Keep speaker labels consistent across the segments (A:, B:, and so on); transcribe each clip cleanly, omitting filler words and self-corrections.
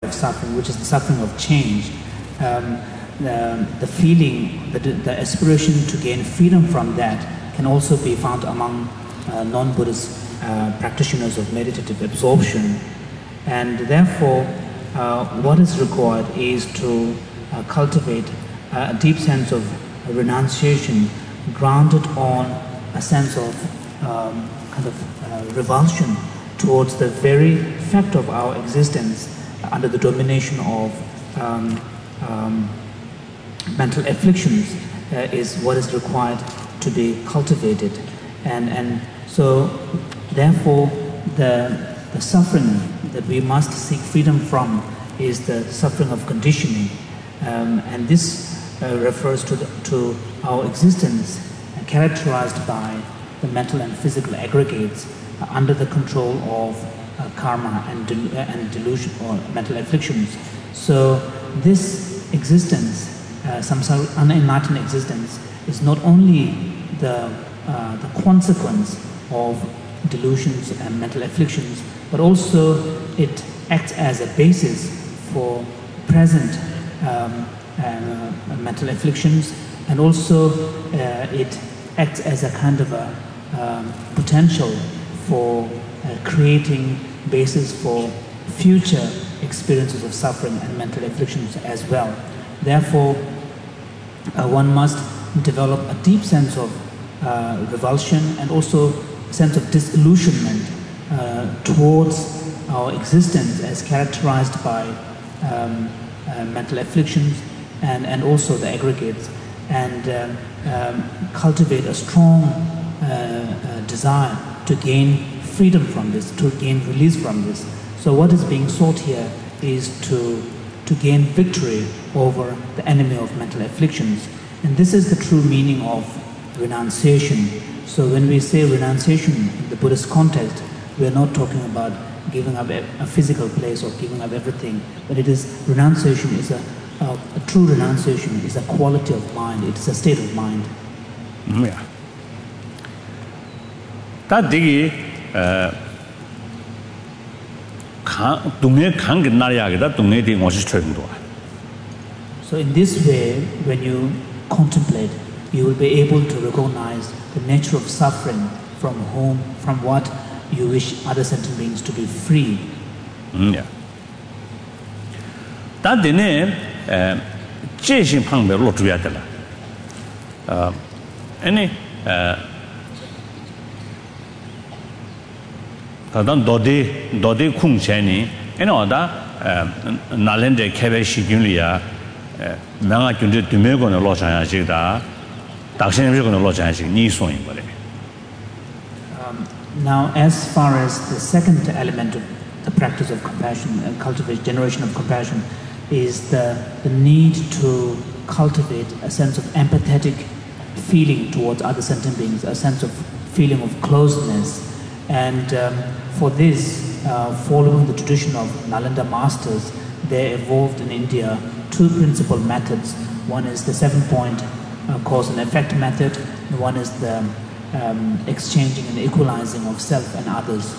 A: of suffering, which is the suffering of change. The feeling, the aspiration to gain freedom from that can also be found among non-Buddhist practitioners of meditative absorption. And therefore, what is required is to cultivate a deep sense of renunciation grounded on a sense of revulsion towards the very fact of our existence under the domination of mental afflictions is what is required to be cultivated. And so therefore the suffering that we must seek freedom from is the suffering of conditioning, and this refers to our existence characterized by the mental and physical aggregates under the control of karma and delusion or mental afflictions. So this existence, samsara, unenlightened existence, is not only the consequence of delusions and mental afflictions, but also it acts as a basis for present mental afflictions, and also it acts as a kind of a potential for creating basis for future experiences of suffering and mental afflictions as well. Therefore, one must develop a deep sense of revulsion and also a sense of disillusionment towards our existence as characterized by mental afflictions and also the aggregates, and cultivate a strong desire to gain freedom from this, to gain release from this. So what is being sought here is to gain victory over the enemy of mental afflictions. And this is the true meaning of renunciation. So when we say renunciation in the Buddhist context, we are not talking about giving up a physical place or giving up everything, but it is renunciation is a true renunciation is a quality of mind, it is a state of mind.
B: Yeah. That digi
A: so in this way, when you contemplate, you will be able to recognize the nature of suffering from what you wish other sentient beings to be free.
B: Yeah. That dine jishin pangbe lo zhuya de la. Any tadan dodi kung cheni any oda nalende kebe shi gyunliya manga gyunde dume go ne lo chanya ji da dakshin bi go ne lo chanya ji ni so yin bole.
A: Now, as far as the second element of the practice of compassion and generation of compassion is the need to cultivate a sense of empathetic feeling towards other sentient beings, a sense of feeling of closeness. And for this, following the tradition of Nalanda masters, they evolved in India two principal methods. One is the 7-point cause and effect method, and one is the exchanging and equalizing of self and others.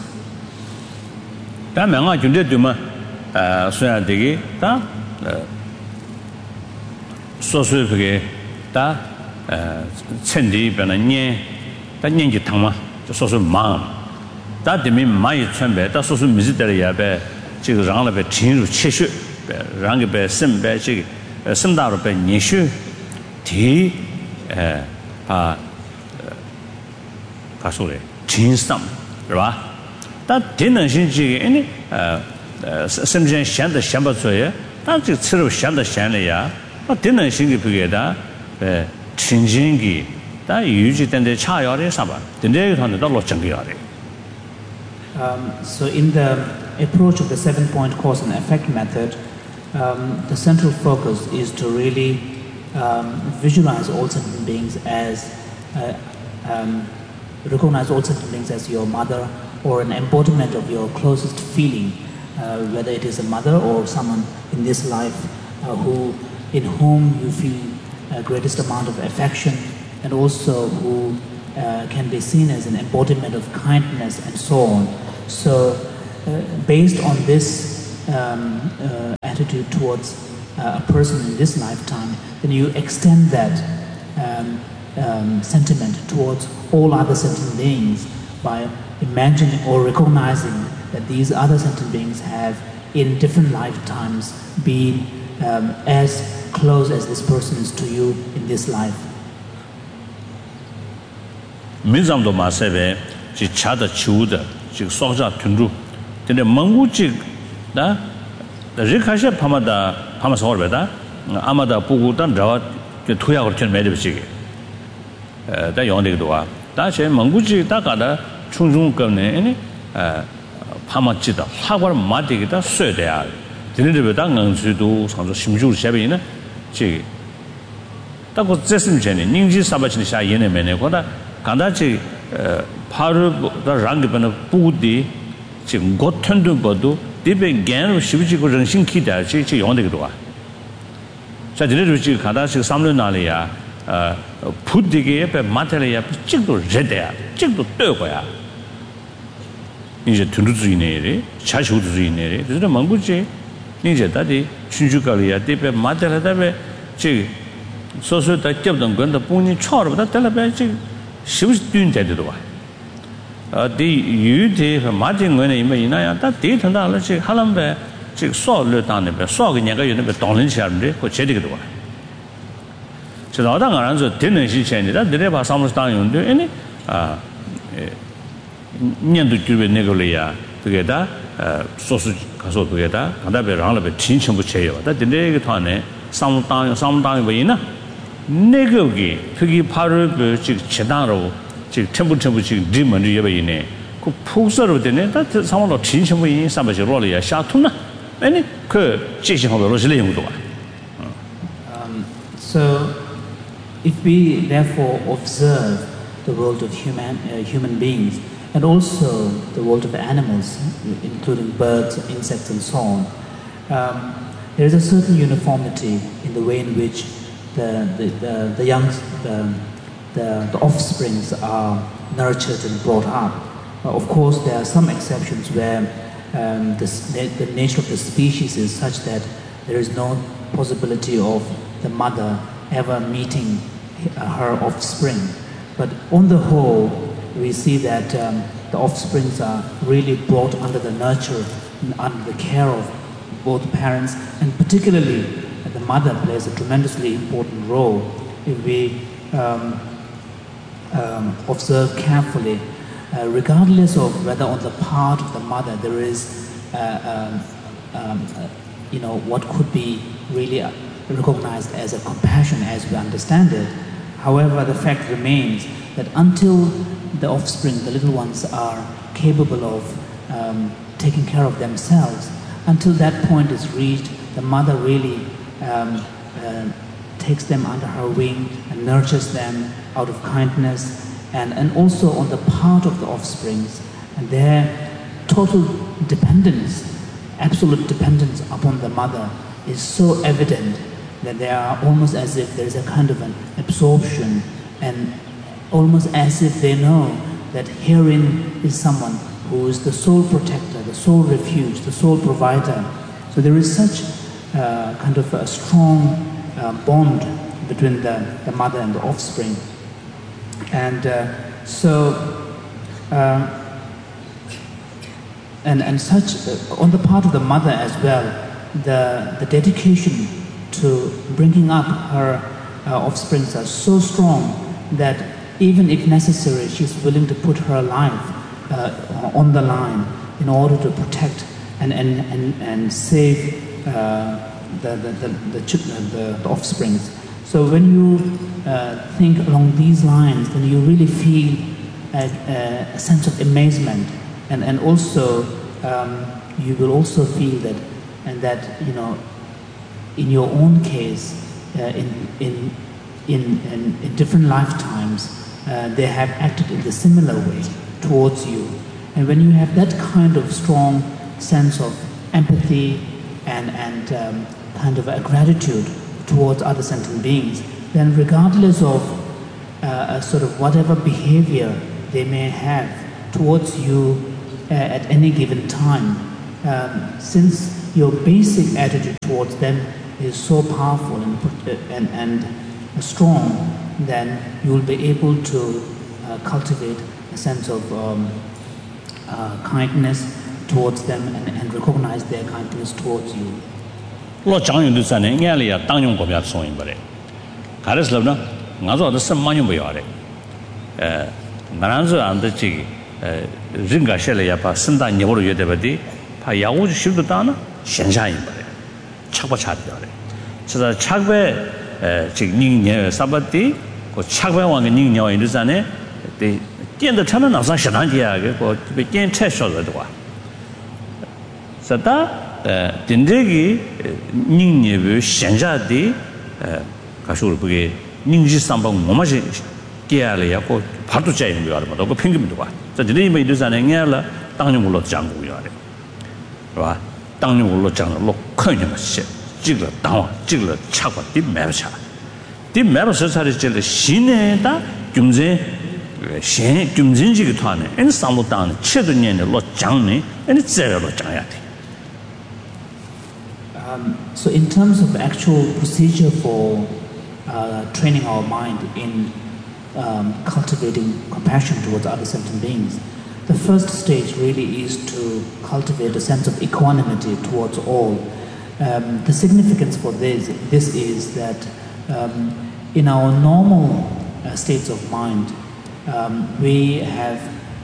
B: That didn't see any something shed the Shambasoya, that's it, sort of shed the Shania, but didn't sing it together, Chinjingi, that usually then the child is about the $100.
A: So, in the approach of the 7-point cause and effect method, the central focus is to really visualize all sentient beings as recognize all sentient beings as your mother or an embodiment of your closest feeling, whether it is a mother or someone in this life in whom you feel greatest amount of affection, and also who can be seen as an embodiment of kindness and so on. So based on this attitude towards a person in this lifetime, then you extend that sentiment towards all other sentient beings by imagining or recognizing that these other sentient beings have in different lifetimes been as close as this person is to you in this life.
B: Mizamdo Masebe, Chada Chuda, Soja Tundu, then the Manguchi, the Rikasha Pamada, Pamasorbeda, Amada Pugutan, Drawa, the Tuya or Ten Medivchi. The Yondigua, Dache, Manguchi, Takada, Chunjun Gane, Pamachita, Hawar Matigita, Södea, the little Dangan to do some Shimju Shabina, Chi. That was Jessim Jenny, Ninji Sabachisha Yene Menekoda, Kandachi, Paru, the Rangipan Pudi, got Tundu Bodu, Dib again, Shivichi Ranshin Kita, Chi Yondigua. So the little Kadashi Samlunalia, put the gap, Matalia, Chico Jedea, Chico Turquoia. Ninja Tunduzinere, Chashuzinere, the Manguche, Ninja Daddy, Shinjukalia, Depe, Matala, Chi, so that kept them going to Pony Chor, but that she was doing that. The you did Martin when that date and I'll say Halambe, Chick saw Lutan, saw Yaga, you never don't Shamde, or Chedik. So the other answer didn't she change that the river summers down do any Nyandu Negolia together, sausage castle together, and that be around a chinchum chair. That the negatone, sometime Vina. Negogi, Piggy Paru, Chedaro, Temple Demon, Yavine, who pulls out of the net, that someone of Chinchum in Sabaji Rolia, Shatuna, any cur, chasing of the Rosalie.
A: So, if we therefore observe the world of human beings and also the world of animals, including birds, insects, and so on, there is a certain uniformity in the way in which the offsprings are nurtured and brought up. Of course, there are some exceptions where the nature of the species is such that there is no possibility of the mother ever meeting her offspring. But on the whole, we see that the offsprings are really brought under the nurture and under the care of both parents, and particularly the mother plays a tremendously important role if we observe carefully, regardless of whether on the part of the mother there is, what could be really recognized as a compassion as we understand it. However, the fact remains that until the offspring, the little ones, are capable of taking care of themselves, until that point is reached, the mother really takes them under her wing and nurtures them out of kindness, and also on the part of the offsprings, and their total dependence, absolute dependence upon the mother is so evident that they are almost as if there is a kind of an absorption, and almost as if they know that herein is someone who is the sole protector, the sole refuge, the sole provider. So there is such kind of a strong bond between the mother and the offspring. And and such on the part of the mother as well, the dedication to bringing up her offsprings are so strong that even if necessary, she's willing to put her life on the line in order to protect and save the offsprings. So when you think along these lines, then you really feel a sense of amazement, and also you will also feel that, and that in your own case, in different lifetimes, they have acted in the similar way towards you. And when you have that kind of strong sense of empathy and kind of a gratitude towards other sentient beings, then regardless of sort of whatever behavior they may have towards you at any given time, since your basic attitude towards them is so powerful and strong, then you will be able to cultivate a sense of kindness towards them and recognize their kindness towards you.
B: Lo chang yung du san ne nya le ya tang yung ko bya so yin ba de. Ga de slob na nga zo de sem ma yung ba ya de. Nga ran zo an de chi rin ga she le ya pa sin da nye bo lo yue de ba de pa ya wo shi du da na xian sha yin ba de. Chak ba cha de ya de. Chi da chak be chi ning nye sa ba de ko chak be wang ge ning nye yin du san ne de dian de chan na sa sha dan ji ya ge ko be dian che sho de wa. Sa da 딘데기 닝예부 현자디 가쇼를 보게 닝지 삼방 뭐마지 깨야래고 바도 짜이는 거 알아. 그 핑계도 봐. 저 저네 뭐 이도산에 냐라 당뇨물로 장고요. 봐. 당뇨물로 장로 큰일 맞지. 찍어 당와 찍어 차고 뒷매차. 뒷매서 살이 신에다 금제 신 금진지기 토하네. 엔 삼로 당 최도년에 로 장네. 엔 제로 장야 돼.
A: So in terms of actual procedure for training our mind in cultivating compassion towards other sentient beings, the first stage really is to cultivate a sense of equanimity towards all. The significance for this is that in our normal states of mind, we have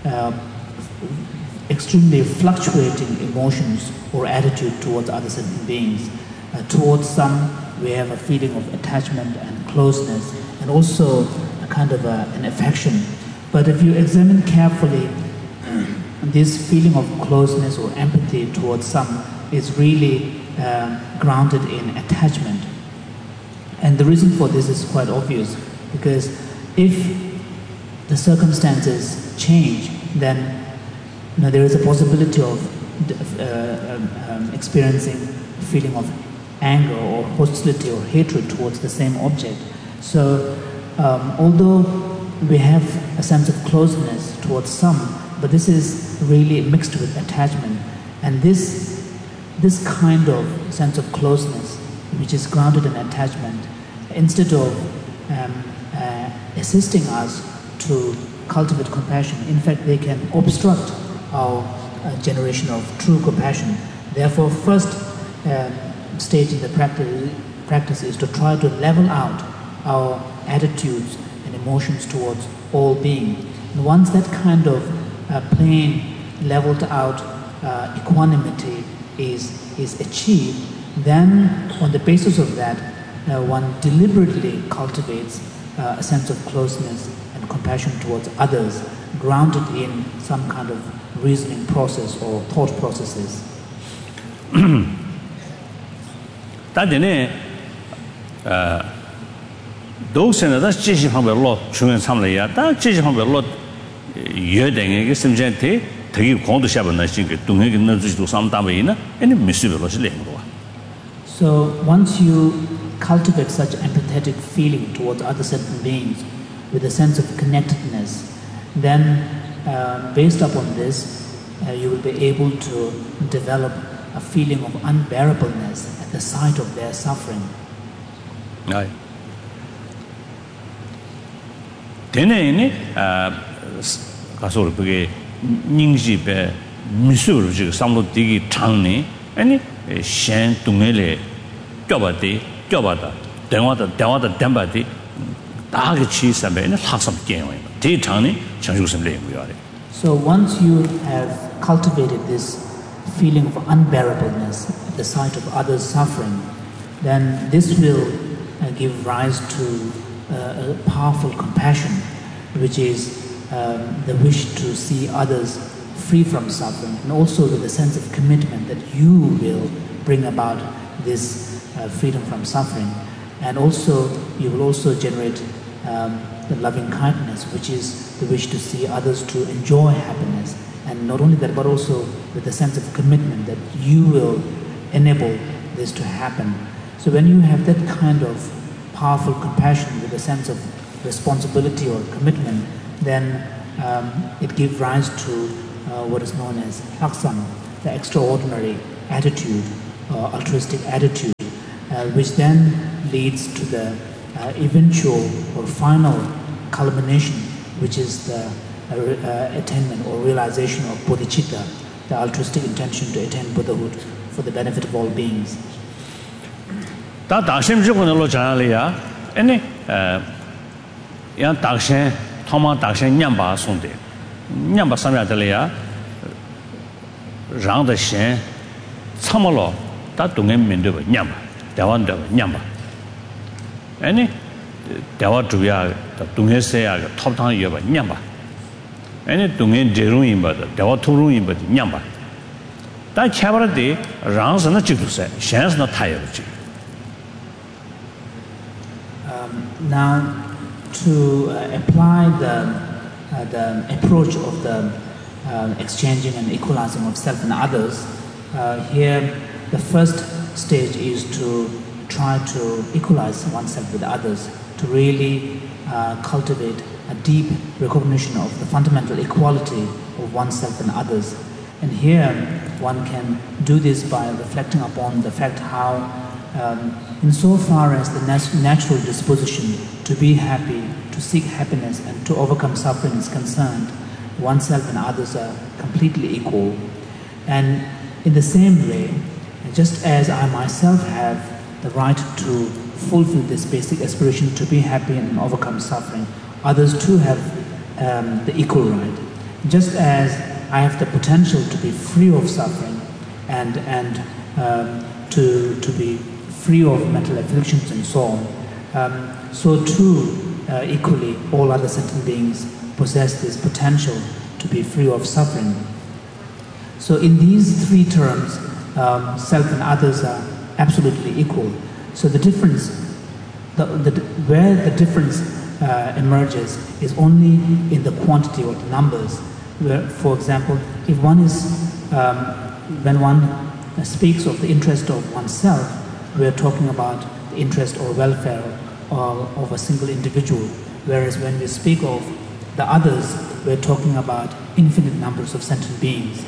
A: extremely fluctuating emotions or attitude towards other sentient beings. Towards some, we have a feeling of attachment and closeness, and also a kind of an affection. But if you examine carefully, this feeling of closeness or empathy towards some is really grounded in attachment. And the reason for this is quite obvious, because if the circumstances change, then there is a possibility of experiencing a feeling of anger or hostility or hatred towards the same object. So although we have a sense of closeness towards some, but this is really mixed with attachment. And this kind of sense of closeness, which is grounded in attachment, instead of assisting us to cultivate compassion, in fact they can obstruct our generation of true compassion. Therefore, first stage in the practice is to try to level out our attitudes and emotions towards all beings. And once that kind of plain, leveled out equanimity is achieved, then on the basis of that, one deliberately cultivates a sense of closeness and compassion towards others, grounded in some kind of reasoning process or thought processes.
B: 다데네 도스는 제시 방법으로 중요한 참여야. 다 제시 방법으로 여행에 심전에 되게 공도 샤번나 신게 동행에 넣어주도 상담이나 아니 미스별로 실행으로.
A: So once you cultivate such empathetic feeling towards other sentient beings with a sense of connectedness, then based upon this, you will be able to develop a feeling of unbearableness at the sight of their suffering.
B: Right. Then, 가서 그게 닝지배 미수로 지금 삼로 되게 장네 아니 셴 동네에 껴봐다 대화다 담바디 다게 치사배는 학습 게임이에요. 되게 장네 장주심을 해요.
A: So once you have cultivated this feeling of unbearableness at the sight of others' suffering, then this will give rise to a powerful compassion, which is the wish to see others free from suffering, and also with a sense of commitment that you will bring about this freedom from suffering. And also, you will also generate the loving kindness, which is the wish to see others to enjoy happiness. And not only that, but also with a sense of commitment that you will enable this to happen. So when you have that kind of powerful compassion with a sense of responsibility or commitment, then it gives rise to what is known as aksam, the extraordinary attitude altruistic attitude, which then leads to the eventual or final culmination, which is the attainment or realization of bodhicitta, the altruistic intention to attain Buddhahood for the benefit of all beings.
B: Ta dakshen jigo lo jana le ya ene ya dakshen thoma dakshen nyamba sonde nyamba samya de le ya rang de shen chamalo ta dungen min de nyamba dawan de nyamba ene dawa juya da dungen se ya top tang ye ba nyamba ene dungen je rung yin ba da dawa tu rung yin ba nyamba ta chabara de rang sa na jigu se shen sa na ta ye ji.
A: Now, to apply the approach of the exchanging and equalizing of self and others, here the first stage is to try to equalize oneself with others, to really cultivate a deep recognition of the fundamental equality of oneself and others. And here one can do this by reflecting upon the fact how insofar as the natural disposition to be happy, to seek happiness and to overcome suffering is concerned, oneself and others are completely equal. And in the same way, just as I myself have the right to fulfill this basic aspiration to be happy and overcome suffering, others too have the equal right. Just as I have the potential to be free of suffering and to be free of mental afflictions and so on, so too equally all other sentient beings possess this potential to be free of suffering. So in these three terms, self and others are absolutely equal. So the difference, where the difference emerges is only in the quantity or the numbers. Where, for example, if one is, when one speaks of the interest of oneself, we are talking about the interest or welfare of a single individual, whereas when we speak of the others, we are talking about infinite numbers of sentient beings.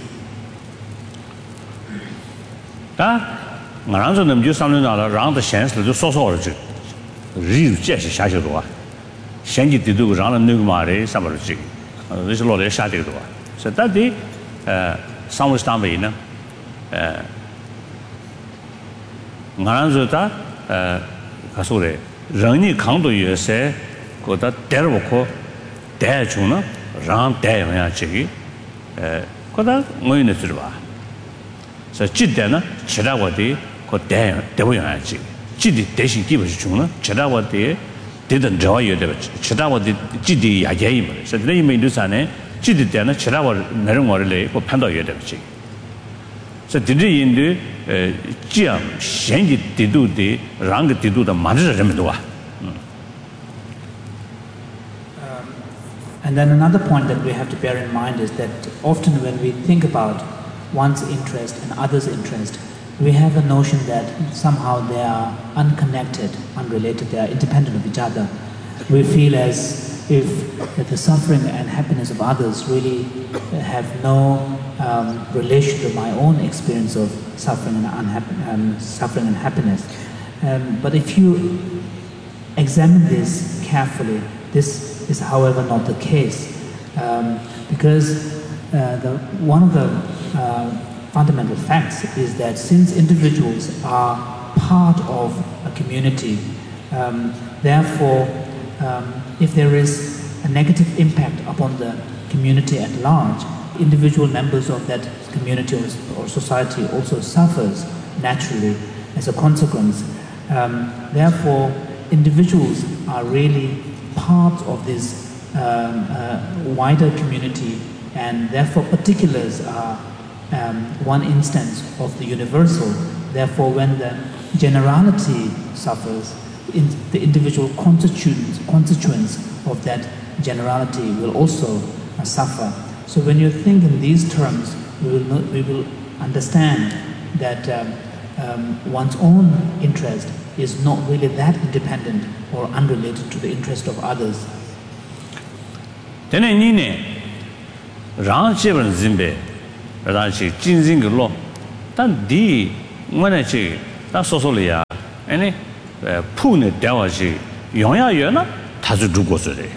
B: ngaranzo kasore rangni khangdo yese ko da derbo ko de chuna rang de ya chigi ko da ngoyne turba so jidde na chiragwadi ko de debo ya chigi jidi deshin gibo chuna chiragwadi dedan jawa yode chiragwadi jidi ya yayi mo so de yime ndusane jidi de na chiragwa narung warle ko phando yode chigi so didi indu jiang shenji didu de rang didu da manzhi人们多啊
A: And then another point that we have to bear in mind is that often when we think about one's interest and others' interest, we have a notion that somehow they are unconnected, unrelated, they are independent of each other. We feel as if the suffering and happiness of others really have no relation to my own experience of suffering and happiness. But if you examine this carefully, this is, however, not the case, because one of the fundamental facts is that since individuals are part of a community, therefore, if there is a negative impact upon the community at large, individual members of that community or society also suffers naturally as a consequence. Therefore, individuals are really part of this wider community, and therefore particulars are one instance of the universal. Therefore, when the generality suffers, the individual constituents of that generality will also suffer. So when you think in these terms, we will understand that one's own interest is not really that independent or unrelated to the interest of others.
B: 원하지 다 소소리야 아니 푸네 대화지 영야여나 다주 두고서래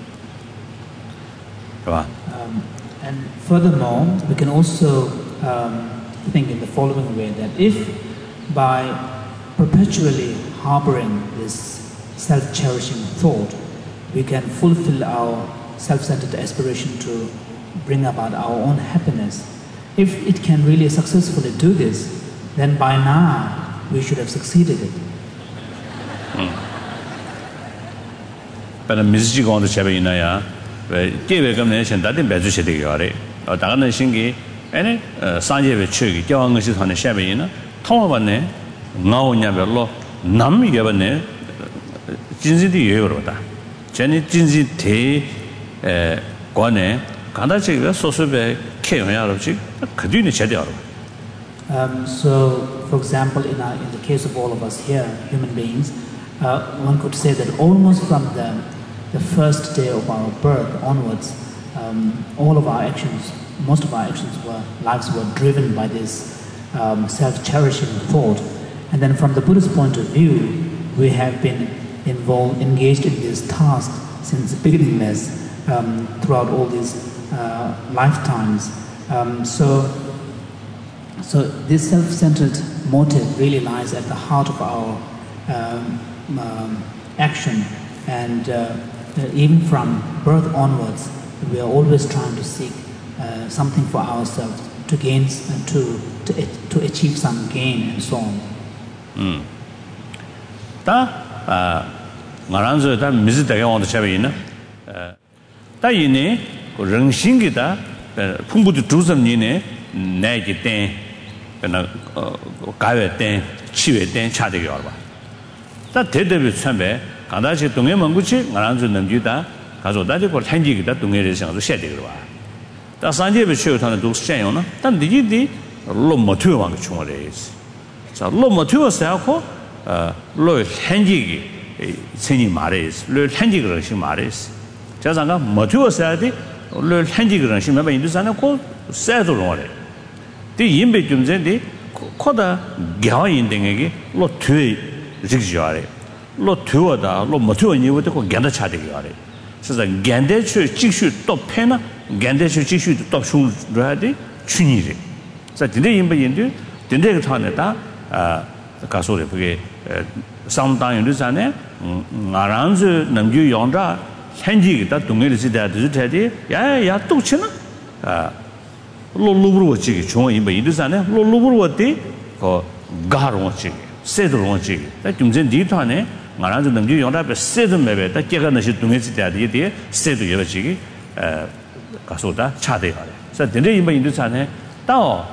B: 봐
A: and furthermore we can also think in the following way that if by perpetually harboring this self-cherishing thought we can fulfill our self-centered aspiration to bring about our own happiness. If it can really successfully do this, then by now we should have succeeded it.
B: But the music on the Chabayinaya, gave a combination that in Bezushidi, or Dana Shingi, any Sanje Chug, Young on the Shabayina, Tomabane, now Nabello, Nam Yabane, Jinzi Euroda, Jenny Jinzi Te Guane, Kandachi, Sosobe, Kayarachi, Kaduni Chadiar.
A: So, for example, in the case of all of us here, human beings, one could say that almost from the first day of our birth onwards, all of our actions, most of our lives were driven by this self-cherishing thought. And then from the Buddhist point of view, we have been engaged in this task since beginningless throughout all these lifetimes. So this self-centered motive really lies at the heart of our action, and even from birth onwards, we are always trying to seek something for ourselves to gain, to achieve some gain, and so on.
B: 다 말한서 다 미즈다가 온다 차베이나 다 이네 그 릉신기다 풍부도 두섬니네 내기 때 그나 가외 때 치외 때 차되게 알아 다 대대비 참배 간다시 동해 મં구치 말한서 넘기다 가서 다지 걸 한지기다 동해를 생각도 셔야 되거든 다 산제비 쉬어타는 도 시장요나 단 니지디 로모티브 왕 총어레스 자 로모티브스하고 로 한지기 생이 말레스 로 한지기 그러시 말레스 자상가 모티브스하디 로 한지기 그러시 매번 인도산에 고 세도 로래 디 임베 좀 전에 코다 겨인등에게 로 뒤에 직지하래 로 뒤어다 로 모티브 니부터 고 간다 차되게 하래 그래서 간대추 직수 또 패나 간대추 직수 또 슈라디 춘이래 자 근데 임베 인도 근데 그 타네다 가소래 그게 상당히 나란즈 남주 용자 현지가 동네를 지다도 되지 야야 똑치나 로루브로치 중앙 임바 이르산에 로루브로티 그 가로치 세드로치 다 중전 뒤편에 나란즈 남주 용자 세드 매베 다 깨가나시 동네 지다디 세드 여버치기 가소다 차대요 그래서 근데 임바 이르산에 또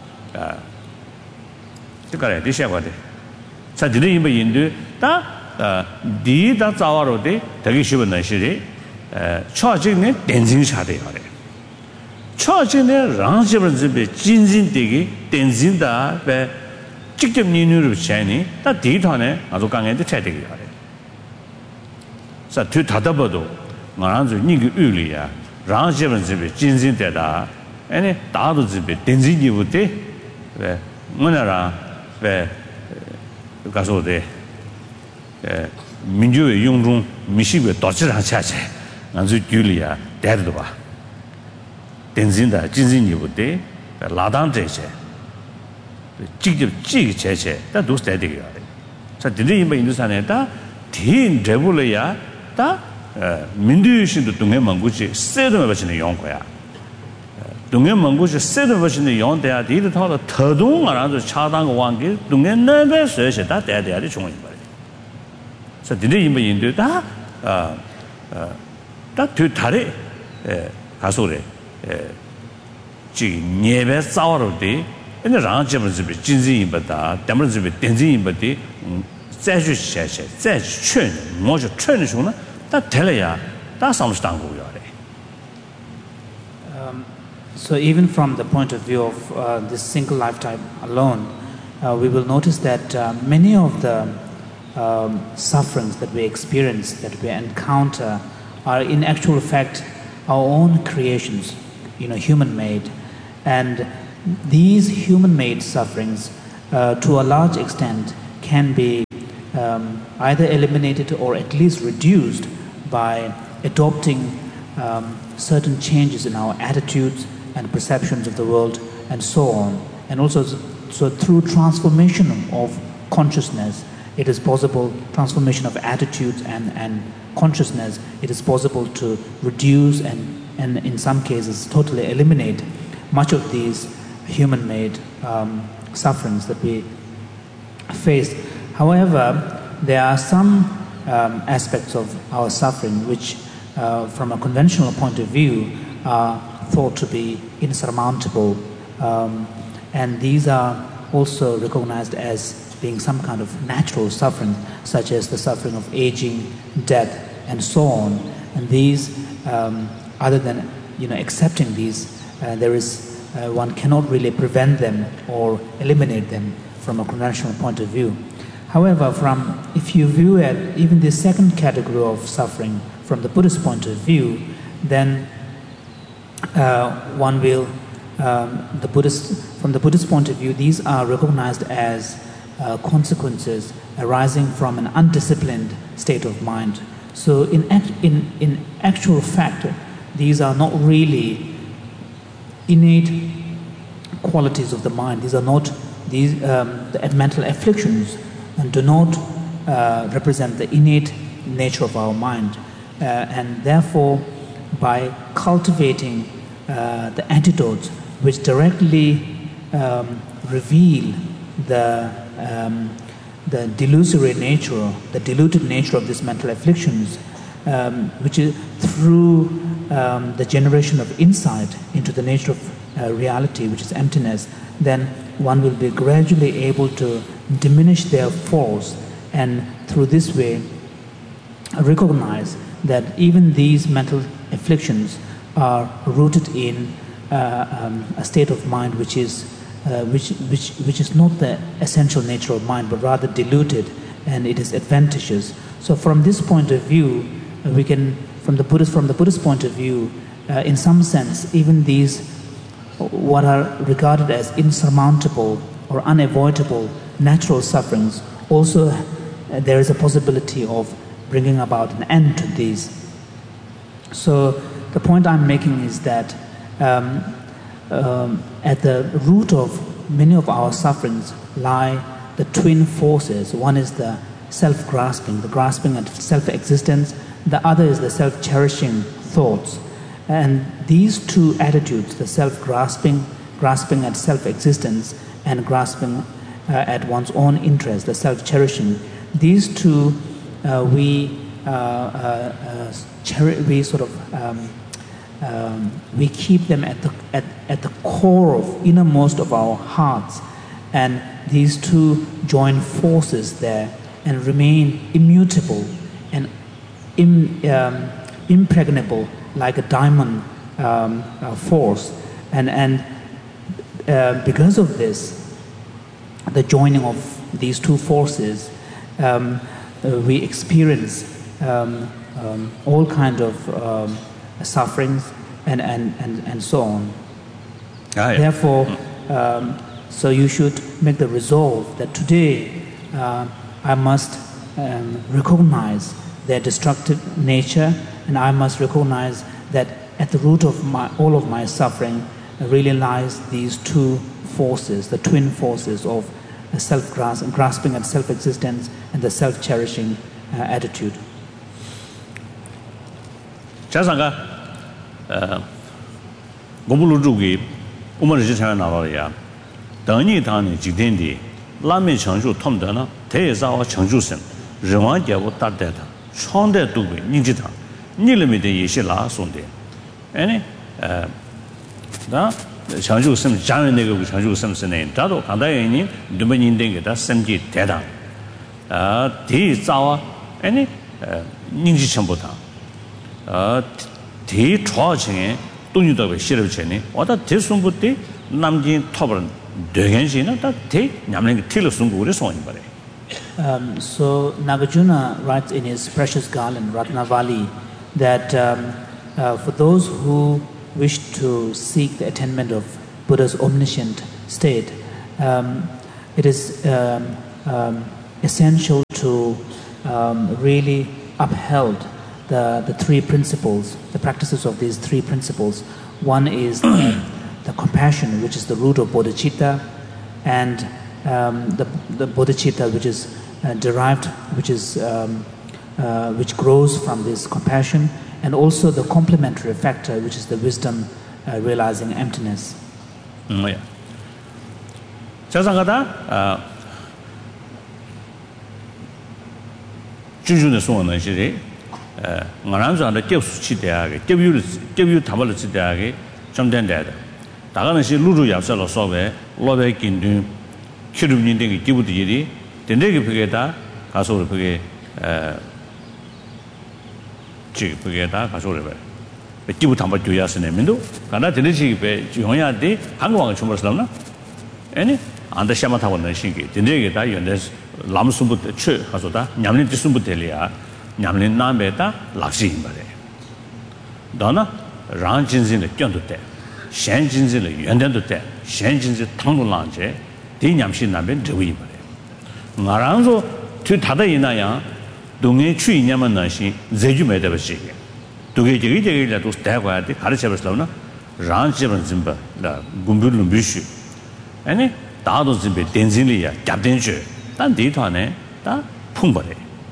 B: 그래 되셔거든 자 드리 임바 인도 다 디다 자와로데 되게 쉬운 날씨리 초진에 댄징샤데 하래 초진에 랑집을 진진되게 댄진다 배 직접 니누르 샤니 다 디터네 아주 강에도 차되게 하래 자 뒤 닫아봐도 말한저 니그 의리야 랑집을 진진되다 아니 다도 집에 댄진이부터 왜 뭐냐라 왜 가서데 민주의 용중 미식의 도치랑 차체 아주 줄이야 대도 봐 댄진다 진진이부터 라단제체 직접 찌기 제체 다 도스대되게 하래 자 드리 임바 인도산에다 딘 레블이야 다 민주신도 동해 망고지 세도에 버치는 용거야 동해 망고지 세도 버치는 용대야 디도 타도 더동 알아서 차당 왕기 동해 내배 서셔다 대대야리 중앙이 말이야 자 드리 임바 인도다 딱 뒤다리 가소래 지 예배 싸워로디 근데 랑집을 집에 진진임바다 담을집에 댄진임바디 자주셔셔 자주춘 뭐죠 춘이 좋나 다 될래야 다 상스당 거야
A: So even from the point of view of this single lifetime alone, we will notice that many of the sufferings that we experience, that we encounter, are in actual fact our own creations, human-made. And these human-made sufferings to a large extent, can be either eliminated or at least reduced by adopting certain changes in our attitudes and perceptions of the world and so on. And also, so through transformation of consciousness, it is possible, transformation of attitudes and consciousness, it is possible to reduce and in some cases totally eliminate much of these human-made sufferings that we face. However, there are some aspects of our suffering which, from a conventional point of view, are thought to be insurmountable, and these are also recognized as being some kind of natural suffering, such as the suffering of aging, death, and so on. And these, other than accepting these, one cannot really prevent them or eliminate them from a conventional point of view. However, if you view it, even the second category of suffering from the Buddhist point of view, then one will, from the Buddhist point of view, these are recognized as consequences arising from an undisciplined state of mind. So in actual fact, these are not really innate qualities of the mind. These are not the mental afflictions, and do not represent the innate nature of our mind. And therefore, by cultivating the antidotes which directly reveal the delusory nature, the diluted nature of these mental afflictions, which is through the generation of insight into the nature of reality, which is emptiness, then one will be gradually able to diminish their force, and through this way recognize that even these mental afflictions are rooted in a state of mind which is not the essential nature of mind, but rather diluted, and it is adventitious. So from this point of view, we can, from the Buddhist point of view, in some sense, even these what are regarded as insurmountable or unavoidable natural sufferings, also there is a possibility of bringing about an end to these. So the point I'm making is that at the root of many of our sufferings lie the twin forces. One is the self-grasping, the grasping at self-existence. The other is the self-cherishing thoughts. And these two attitudes, the self-grasping, grasping at self-existence, and grasping at one's own interest, the self-cherishing, these two we keep them at the core of innermost of our hearts, and these two join forces there and remain immutable and impregnable like a diamond force, and because of this, the joining of these two forces, we experience all kind of sufferings and so on. Therefore, so you should make the resolve that today I must recognize their destructive nature, and I must recognize that at the root of all of my suffering really lies these two forces, the twin forces of grasping at self-existence and the self-cherishing attitude.
B: 자상가 고불루주기 우머르지찬 나와야 더니 당니 지된디 라면 청주 톰더나 대사와 청주선 르완제고 따대다 총대 두고 닝지다 니르미데 예시라 손데 아니 다 청주선 장연내고 청주선선에 다도 간다여니 누면인데게다 sem지 대다 대자와 아니 닝지천보다 대초층에 돈이도 싫어지네 어다 대순부터 남진 톱은 되겐시나 다 냠는 틀을 숨고 그래 소인 바래.
A: So Nagarjuna writes in his precious garland Ratnavali that for those who wish to seek the attainment of Buddha's omniscient state, it is essential to really uphold the three principles, the practices of these three principles. One is the compassion, which is the root of bodhicitta, and the bodhicitta, which is derived, which grows from this compassion, and also the complementary factor, which is the wisdom realizing emptiness.
B: Yeah. 자상하다 주주의 소원은 시리 나란자의 접수치대하게 접유 담을 치대하게 좀 된다. 다가는 시 루루 약설로 소베 로베 긴든 키르민데 기부들이 된데게 그게다 가서를 그게 지 그게다 가서를 배 기부 담을 줘야스네 민도 가나 되는지 배 용야데 한국왕 주물었나 아니 안다 샤마타고는 신기 된데게 다 연대 람숨부터 최 가서다 냠린 뒤숨부터리아 냠린 남베다 락시인 말에 너나 랑진진의 견도때 셴진진의 연대도때 셴진진 탕로랑제 대냠신 남변 저위 말에 나랑서 뒤 다다 이나야 동에 추이냐면 나시 제주매대버시게 두개 제기제기라도 대과야 돼 가르쳐버스라나 랑지번 짐바 라 군불은 비슈 아니 다도 짐베 덴진리야 갑된주 단 디토네 다 풍버래.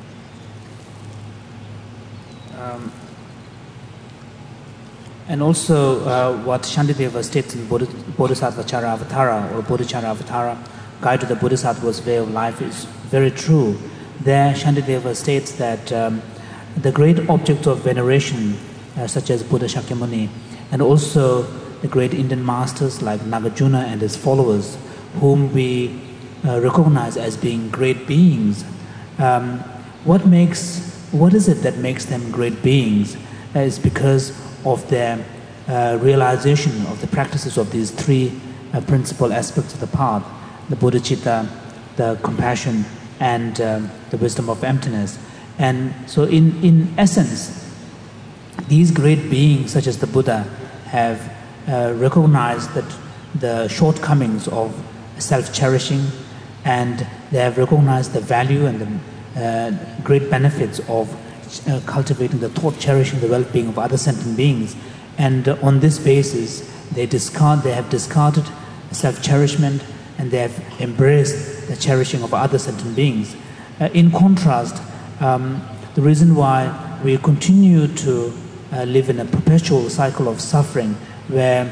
A: And also what Shantideva states in Bodhisattva Charavatara or Bodhicharyavatara, Guide to the Bodhisattva's Way of Life, is very true. There Shantideva states that the great objects of veneration such as Buddha Shakyamuni, and also the great Indian masters like Nagarjuna and his followers, whom we recognize as being great beings, what is it that makes them great beings? Is because of their realization of the practices of these three principal aspects of the path: the bodhicitta, the compassion, and the wisdom of emptiness. And so in essence, these great beings such as the Buddha have recognized that the shortcomings of self-cherishing, and they have recognized the value and the great benefits of cultivating the thought, cherishing the well-being of other sentient beings. And on this basis, they have discarded self-cherishment, and they have embraced the cherishing of other sentient beings. In contrast, the reason why we continue to live in a perpetual cycle of suffering, where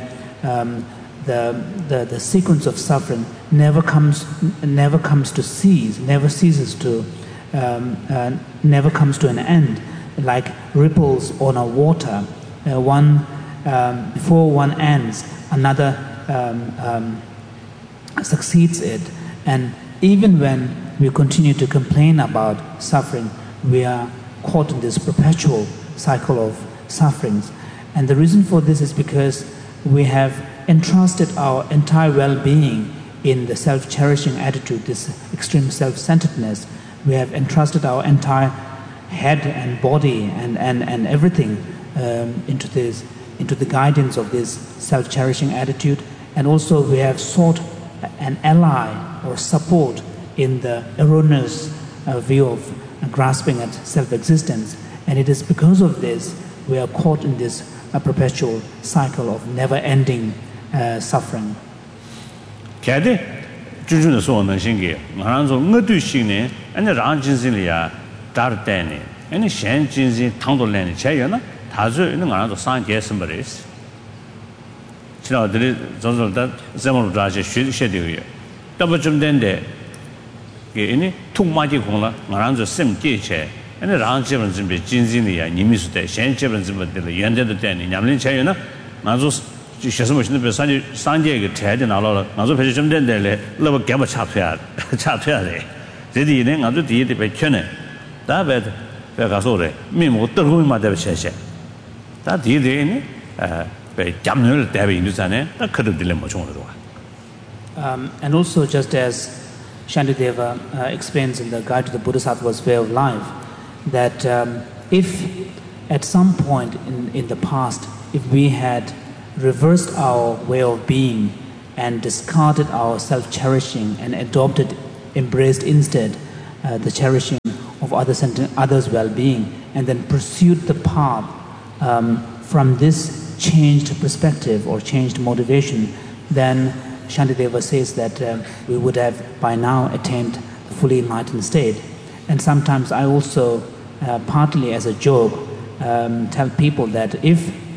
A: the sequence of suffering never comes to cease, never ceases to, never comes to an end, like ripples on a water. Before one ends, another succeeds it. And even when we continue to complain about suffering, we are caught in this perpetual cycle of sufferings. And the reason for this is because we have entrusted our entire well-being in the self-cherishing attitude, this extreme self-centeredness. We have entrusted our entire head and body and everything into the guidance of this self-cherishing attitude. And also we have sought an ally or support in the erroneous view of grasping at self-existence. And it is because of this we are caught in this perpetual cycle of never-ending suffering.
B: Kade 주주의 소원은 신기. 나랑서 어두 신네 아니 랑진신이야 다르테네. 아니 셴진신 탕돌래네 제여나 다저 있는 나랑서 산계선 버리스. 지나들이 저절다 제목으로 다시 쉬셔도요. 더블 좀 된데 이니 통마디 공라 나랑서 셈계체 아니 랑지는 준비 진진이야 님이수대 셴제는 준비들 연대도 되니 냠린 제여나 나저学什么现在别三届个拆的拿了俺说陪什么的嘞那么给我插出来的这里呢俺说第一的被劝呢大别告诉的面目都会嘛的谢谢但第一的呢被夹女的代表印度上呢那可能的没冲了吧
A: And also, just as Shantideva explains in the Guide to the Bodhisattva's Way of Life, that if at some point in the past, if we had reversed our way of being and discarded our self-cherishing and embraced instead the cherishing of others' well-being, and then pursued the path from this changed perspective or changed motivation, then Shantideva says that we would have by now attained the fully enlightened state. And sometimes I also, partly as a joke, tell people that we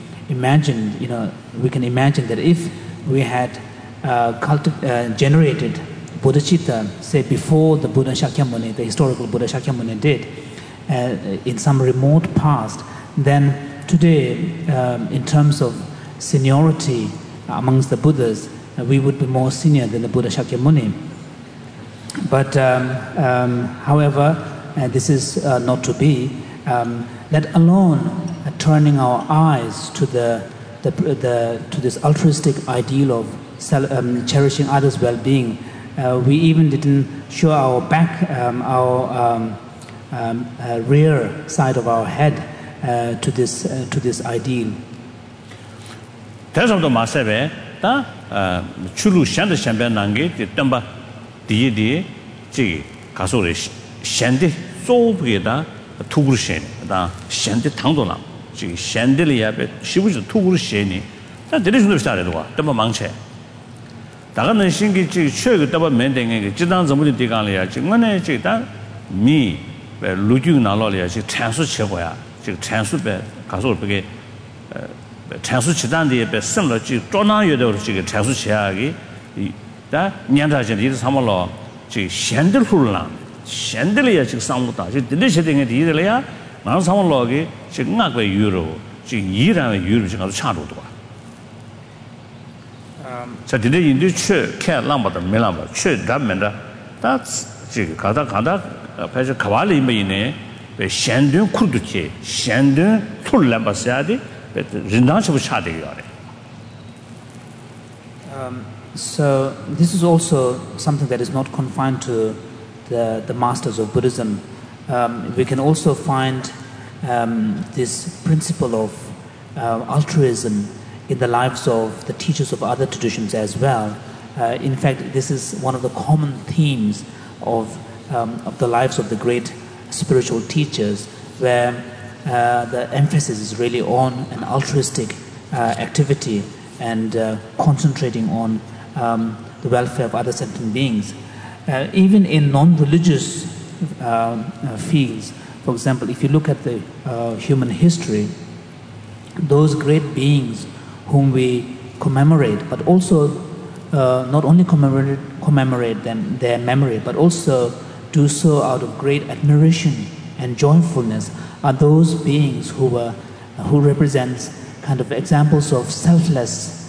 A: can imagine that if we had generated bodhicitta, say before the Buddha Shakyamuni, the historical Buddha Shakyamuni did, in some remote past, then today, in terms of seniority amongst the Buddhas, we would be more senior than the Buddha Shakyamuni. But however, this is not to be, let alone turning our eyes to to this altruistic ideal of cherishing others' well-being. We even didn't show our back, our rear side of our head to this ideal.
B: Chulu Shanda Shamban Nangi, the Tamba Di Kasore Shandi Sobeda, Tugushen, the Shandi Tandola, Shandelia, she was a Tugusheni. That didn't start at all, Tamba Manche. Tagana Shingi Chug, Taba Mending, Jidan Zamudi Digalia, Chimane Chita, me, Luju Nalolia, she transferred Chevoya, she transferred Kasor. Transfer Chitandi, similar to Dona, you know, she transfer Chiagi, that Nyanda is Hamalo, she Shandel Hulan, Shandelia, she Samuta, she deliciating it either, now some logi, she not by Euro, she Yira Euro, she got a child. So today in this church, Cat Lamba, the Melamba, church government, that's she Kata Pesha Kavali Mine, by Shandun Kuduche, Shandun Tulamba Sadi.
A: So this is also something that is not confined to the masters of Buddhism. We can also find this principle of altruism in the lives of the teachers of other traditions as well. In fact, this is one of the common themes of the lives of the great spiritual teachers, where the emphasis is really on an altruistic activity and concentrating on the welfare of other sentient beings. Even in non-religious fields, for example, if you look at the human history, those great beings whom we commemorate, but also not only commemorate them, their memory, but also do so out of great admiration and joyfulness, are those beings who represents kind of examples of selfless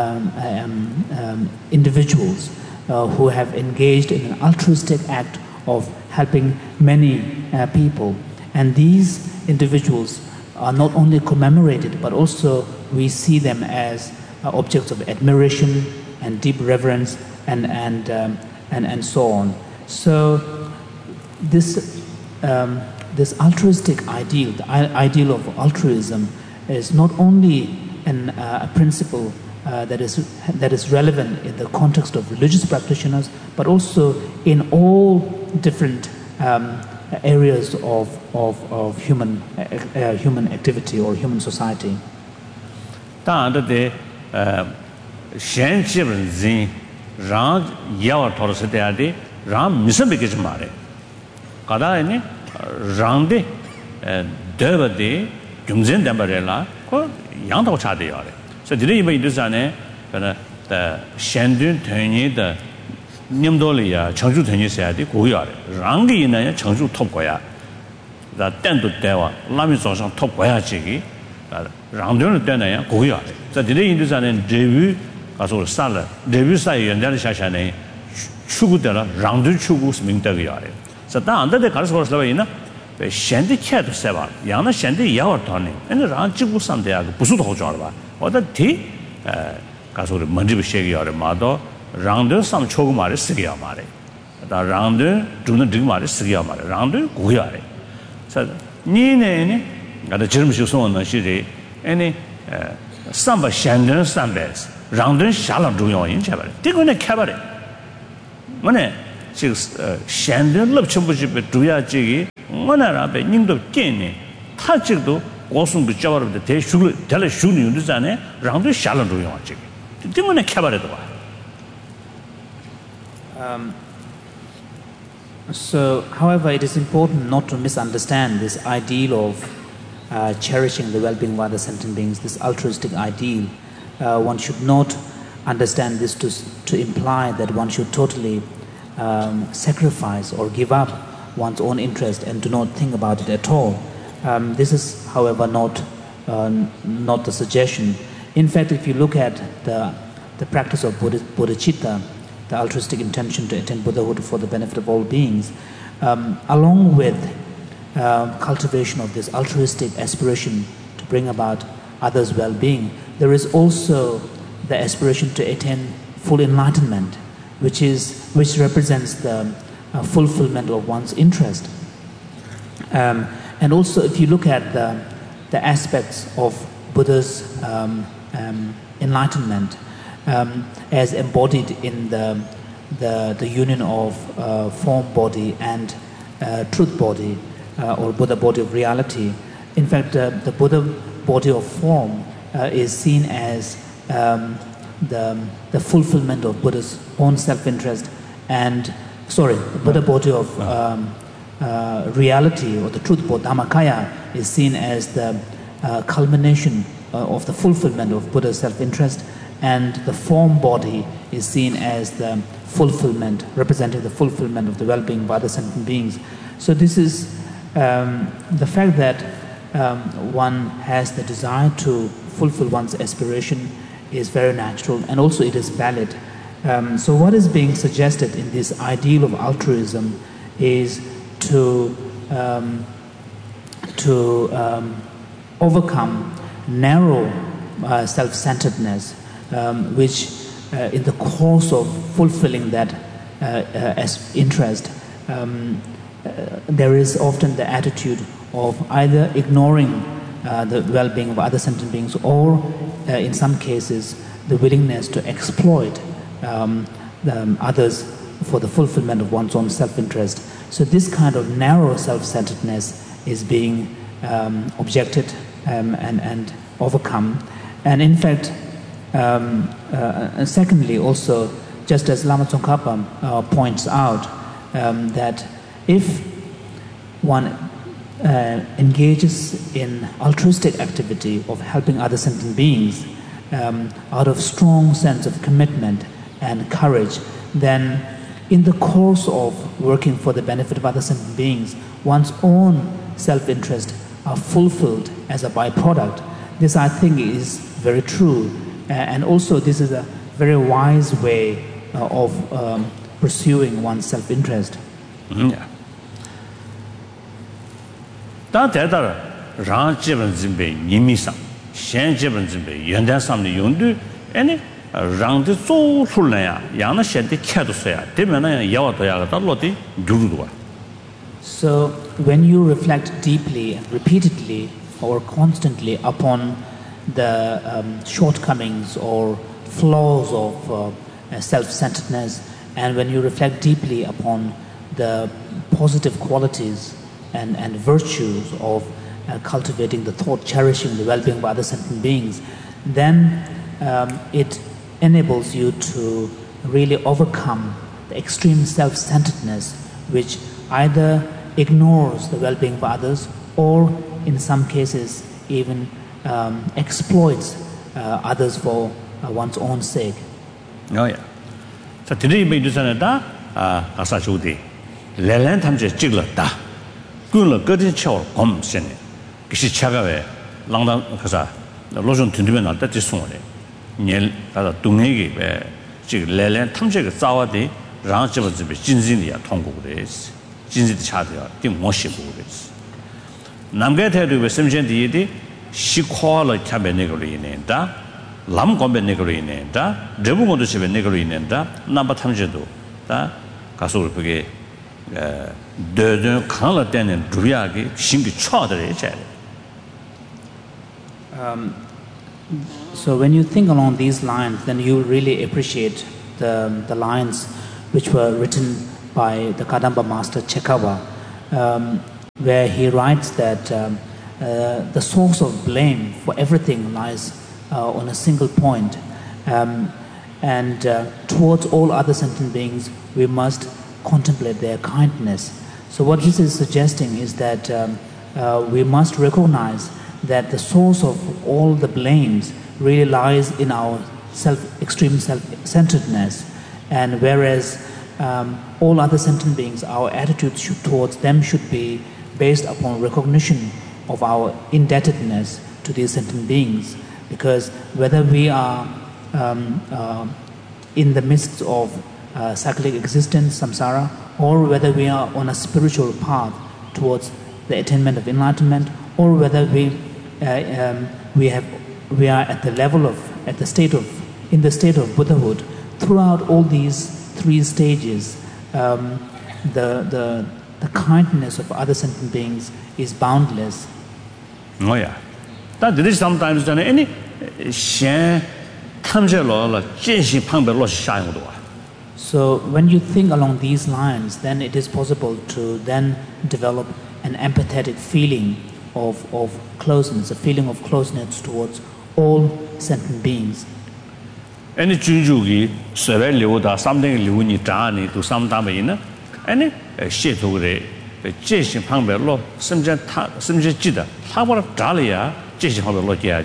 A: individuals who have engaged in an altruistic act of helping many people. And these individuals are not only commemorated, but also we see them as objects of admiration and deep reverence and so on. So this altruistic ideal, the ideal of altruism, is not only a principle that is relevant in the context of religious practitioners, but also in all different areas of human activity or human society.
B: Rangde Devade, Jumzen Dambarella, Yanto Chadiare. So today you may do the Shandun Tony, the Nimdolia, Changju Tony said, Goyare, Rangi in a Changju Topoya, the Tendu Deva, Lamisos Top Goyachigi, Randun Dena, Goyare. So today you do an debut as well salad, debut say and then Shashane, Chugudella, Randun Chugus Mintaviare. So under the Karasor Slavina, the Shandy Cat Seva, Yana Shandy Yawa Tony, and the Ranchibu Sandia, Pusuto Jorva, or the tea, Kasur Mandibu Shagi or Mado, Rounder some Chogumari Sigiamare, the Rounder, Juna Digmari Sigiamare, Rounder, Guyare. So Nine, got a German Shusona, she any Samba Shandon Sambes, 랑든 샤랑 중요한 제발 이거는 캐바래 뭐네 지금 샹든 럽첨부집에 두야지기 뭐나라베 님도 깨네 타직도 고승부 잡아르데 대슈를 달래 슈는 윤두잖아 랑든 샤랑 중요한 지기 때문에 캐바래도 봐
A: So, however, it is important not to misunderstand this ideal of cherishing the well-being of other sentient beings, this altruistic ideal. One should not understand this to imply that one should totally sacrifice or give up one's own interest and do not think about it at all. This is, however, not the suggestion. In fact, if you look at the practice of bodhicitta, the altruistic intention to attain Buddhahood for the benefit of all beings, along with cultivation of this altruistic aspiration to bring about others' well-being, there is also the aspiration to attain full enlightenment, which represents the fulfillment of one's interest. And also, if you look at the aspects of Buddha's enlightenment, as embodied in the union of form body and truth body, or Buddha body of reality. In fact, the Buddha body of form is seen as the fulfillment of Buddha's own self-interest, and the Buddha body of reality, or the truth body, Dhammakaya, is seen as the culmination of the fulfillment of Buddha's self-interest, and the form body is seen as the fulfillment, representing the fulfillment of the well-being of other sentient beings. So this is the fact that one has the desire to fulfill one's aspiration is very natural, and also it is valid. So what is being suggested in this ideal of altruism is to overcome narrow self-centeredness, which in the course of fulfilling that interest, there is often the attitude of either ignoring the well-being of other sentient beings, or in some cases the willingness to exploit others for the fulfillment of one's own self-interest. So this kind of narrow self-centeredness is being objected and overcome. And in fact, secondly, also, just as Lama Tsongkhapa points out, that if one engages in altruistic activity of helping other sentient beings out of strong sense of commitment and courage, then in the course of working for the benefit of other sentient beings, one's own self-interest are fulfilled as a byproduct. This, I think, is very true. And also, this is a very wise way of pursuing one's self-interest.
B: Yeah. That ran jiban zimbe nimi sam, shen jiban zimbe yuandan sam ni yundu, any rang de zo sulaya, yana shen de kadu soya, demana yawa toya ga loti gurudwa.
A: So when you reflect deeply and repeatedly or constantly upon the shortcomings or flaws of self-centeredness, and when you reflect deeply upon the positive qualities and virtues of cultivating the thought, cherishing the well-being of other sentient beings, then it enables you to really overcome the extreme self-centeredness, which either ignores the well-being of others, or in some cases even exploits others for one's own sake.
B: Oh yeah. So today we do that. Asa chudi. Lelan tamje chigla da. Kunla gadin chaw kom sen. Kishi chagawe langdang kasa lojon tundube na da tisongre. Nyel da dungegi be chig lelan tamje ge zawa de rang jiba jibe jinjin ya tonggu de. Jinjin de cha de ding mo shi bu de. Namge tae be semjen di de 시코알 캬베 네그리네다 람곰베 네그리네다 레부고도 집에 네그리네다 남바 탐제도 다 가서 그게 더더 칸라 때는 두야기 신기 쳐들이 제
A: So when you think along these lines, then you really appreciate the lines which were written by the Kadamba master Chekawa, where he writes that the source of blame for everything lies on a single point, and towards all other sentient beings we must contemplate their kindness. So what this is suggesting is that we must recognize that the source of all the blames really lies in our extreme self-centeredness, and whereas all other sentient beings, our attitude towards them should be based upon recognition of our indebtedness to these sentient beings, because whether we are in the midst of cyclic existence, samsara, or whether we are on a spiritual path towards the attainment of enlightenment, or whether we are at the state of Buddhahood, throughout all these three stages, the kindness of other sentient beings is boundless.
B: Oh yeah, that is sometimes done any
A: So when you think along these lines, then it is possible to then develop an empathetic feeling of closeness, a feeling of closeness towards all sentient beings.
B: Any Junjugi, Seveluda, something Luni Dani to some time, any shit over a Jason Pambello, some Jida, how about Dalia, Jason Hobologia,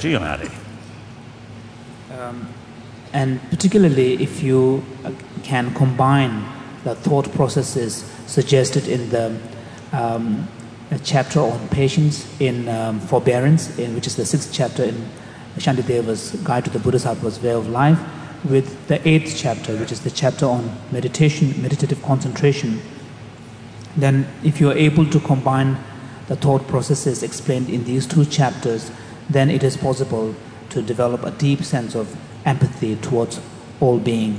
A: and particularly if you can combine the thought processes suggested in the chapter on patience, in forbearance, which is the 6th chapter in Shantideva's Guide to the Bodhisattva's Way of Life, with the 8th chapter, which is the chapter on meditative concentration, then if you are able to combine the thought processes explained in these two chapters, then it is possible to develop a deep sense of empathy towards all being.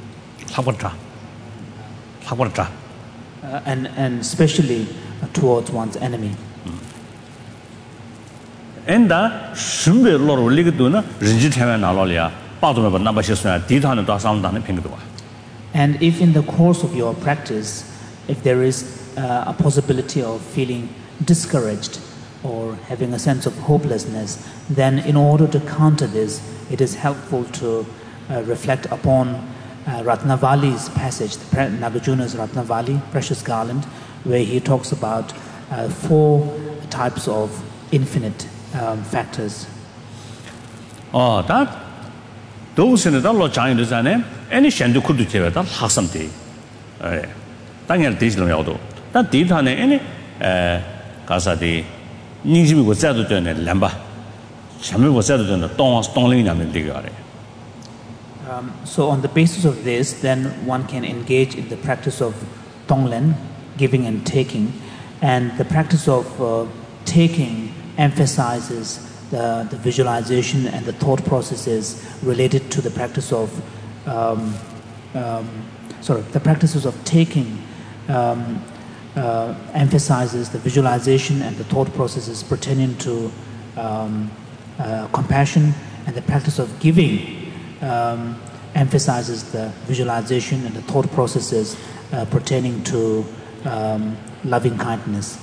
A: And especially towards one's enemy.
B: And that Shumbe Lord Ligaduna, Rinjitaman Alolia, Patumaba Nabashis, Ditan and Dasam Dana Pingdua.
A: And if in the course of your practice, if there is a possibility of feeling discouraged or having a sense of hopelessness, then in order to counter this, it is helpful to reflect upon Ratnavali's passage, Nagarjuna's Ratnavali, Precious Garland, where he talks about 4 types of infinite factors.
B: Oh, that those in the Lord China design, any Shandu could do that, Hassam Day. Daniel Digital Yado. That did on any Casadi, Niji was said to turn a lamba. Shamu was said to turn a Stonling and Digare.
A: So on the basis of this, then one can engage in the practice of Tonglen, giving and taking, and the practice of taking emphasizes the visualization and the thought processes related to the practice of the practices of taking emphasizes the visualization and the thought processes pertaining to compassion, and the practice of giving emphasizes the visualization and the thought processes pertaining to loving kindness.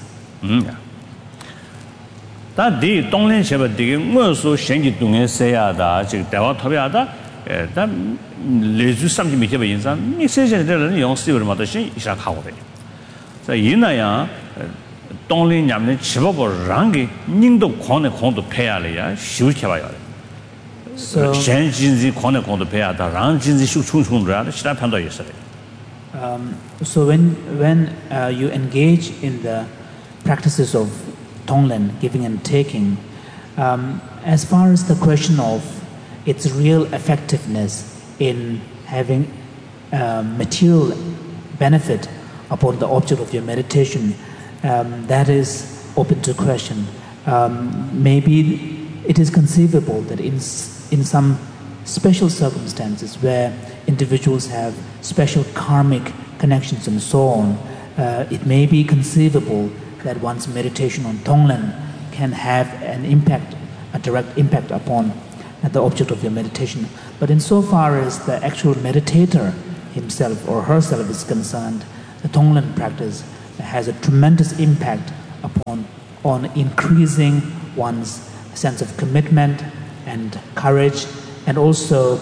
B: That the Tonglen Shepherd digging also Shengi Dunga Sayada, Dawa Tobiada, that Lezu something in some message and young silver mothership is a coward. So Yinaya Tonglen Yaman Chivago Rangi, Nindo Kone Kondo Pealia, Shukavaya. So Shenji Kone Kondo Pea, the Ranjin Shukun Rad, Shapanda yesterday.
A: So when you engage in the practices of Tonglen, giving and taking, as far as the question of its real effectiveness in having material benefit upon the object of your meditation, that is open to question. Maybe it is conceivable that in some special circumstances where individuals have special karmic connections and so on, it may be conceivable that one's meditation on Tonglen can have an impact, a direct impact upon the object of your meditation. But insofar as the actual meditator himself or herself is concerned, the Tonglen practice has a tremendous impact on increasing one's sense of commitment and courage, and also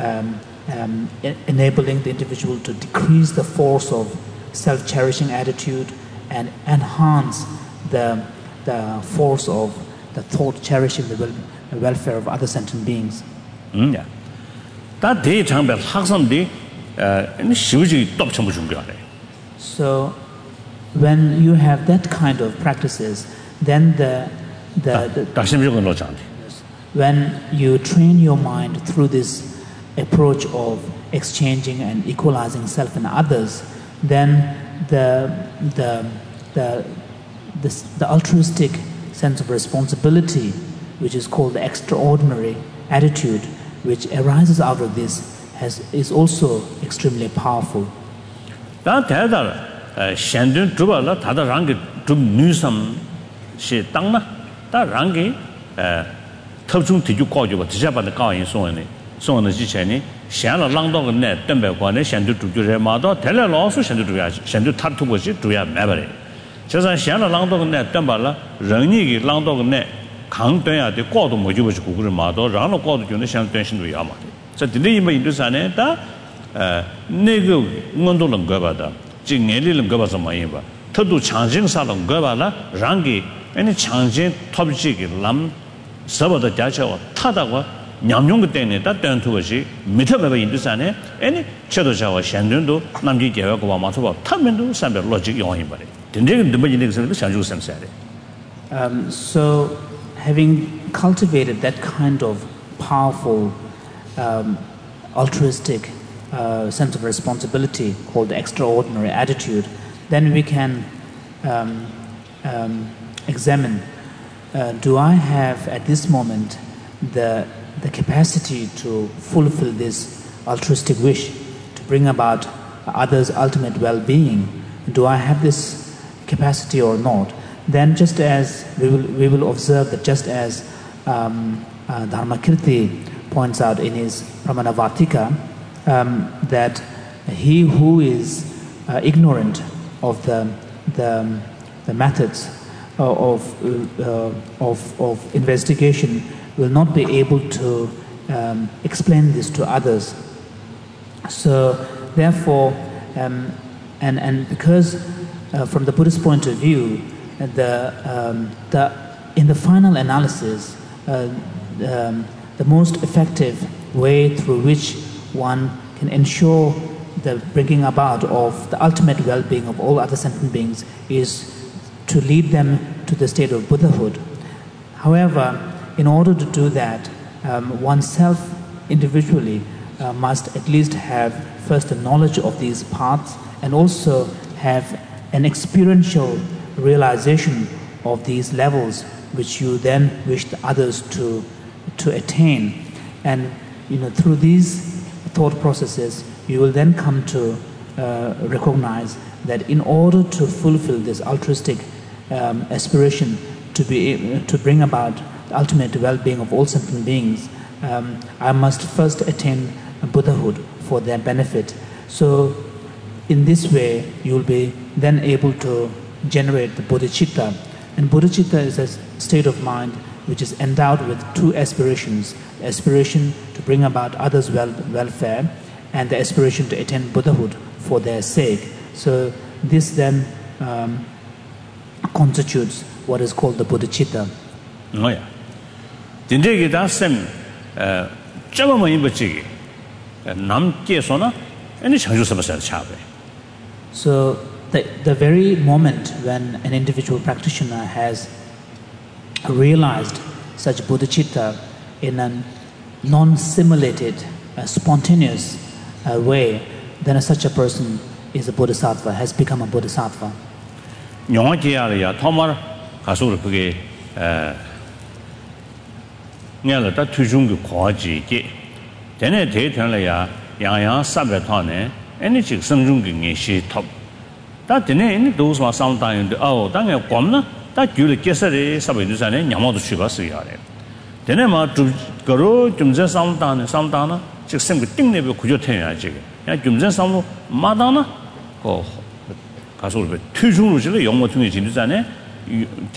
A: enabling the individual to decrease the force of self-cherishing attitude and enhance the force of the thought cherishing the welfare of other sentient beings.
B: Yeah. That day 장별 학생들이 시우지 또 전부 준비하래.
A: So when you have that kind of practices, then when you train your mind through this approach of exchanging and equalizing self and others, then the altruistic sense of responsibility, which is called the extraordinary attitude, which arises out of this, is also extremely powerful.
B: shendun druba la tada rangi drub nusam shi tangna ta rangi tabchung tiju qaoju ba tijaba de qaoyin songni ji cheni shen la langdo ge ne denbe kwa ne shendu druju re ma do tele lo su shendu druya shendu tar tu bo ji druya ma ba re jasan shen la langdo ge ne denba la rengni ge langdo ge ne kang dön ya de guo du mo ji bo ji gu gu ma do rang lo guo du ju ne shen dön shin du ya ma de so de ne yin du sa ne da ne ge ngon do leng ge ba da 진행리는 거 봐서 많이 봐. 더도 장진사는 거 봐라. 랑기 아니 장진 톱지기 람 서버도 자체와 타다고 냠용거 때문에 다 된투 것이 미터베 인도산에 아니 저도 저와 현준도 남기 계획과 맞춰 봐. 타면도 삼별 로직 용이 말이. 된대는 뭐 이제 그래서 장주 삼사래.
A: So having cultivated that kind of powerful altruistic sense of responsibility called the extraordinary attitude, then we can examine, do I have at this moment the capacity to fulfill this altruistic wish to bring about others' ultimate well-being? Do I have this capacity or not? Then just as we will observe that just as Dharmakirti points out in his Pramanavartika, that he who is ignorant of the methods of investigation will not be able to explain this to others. So therefore, and because from the Buddhist point of view, in the final analysis, the most effective way through which one can ensure the bringing about of the ultimate well-being of all other sentient beings is to lead them to the state of Buddhahood. However, in order to do that, oneself individually must at least have first a knowledge of these paths and also have an experiential realization of these levels which you then wish the others to attain. And through these thought processes, you will then come to recognize that in order to fulfill this altruistic aspiration to bring about the ultimate well-being of all sentient beings, I must first attain Buddhahood for their benefit. So in this way, you will be then able to generate the bodhicitta. And bodhicitta is a state of mind which is endowed with two aspirations: the aspiration to bring about others' welfare and the aspiration to attain Buddhahood for their sake. So this then constitutes what is called the bodhicitta.
B: Oh yeah. 진짜게 다쌤 저번에 이버지기 남께서나 아니 장주서버서 차베.
A: So the very moment when an individual practitioner has realized such bodhicitta in a non-simulated, spontaneous way, then such a person is a bodhisattva, has become a bodhisattva.
B: 영화기야야 토마르 가수로 그게 내가 다 투중의 과지게 전에 대전래야 양양 사베타네 에너지 성중의 시탑 다 되네 이 도스마 상당인데 당에 겁나 다 규를 깨서리 사베두산에 냐모도 쉬었어요. 되네 막 거로 좀제 상담나 즉 생그 띵내비 구조태야 지금 야 좀제 상무 마다나 가서 퇴중으로 지금 영어 통해 진짜네